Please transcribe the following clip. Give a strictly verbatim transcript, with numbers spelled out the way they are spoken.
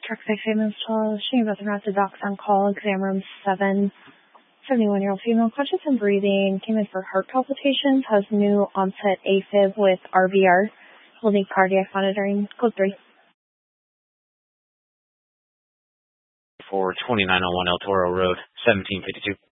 Truck six eight twelve, showing about the Rapid Docs on call, exam room seven. seventy-one-year-old female, conscious and breathing, came in for heart palpitations, has new onset AFib with R V R, will need cardiac monitoring. Code three. For twenty-nine oh one El Toro Road, seventeen fifty-two.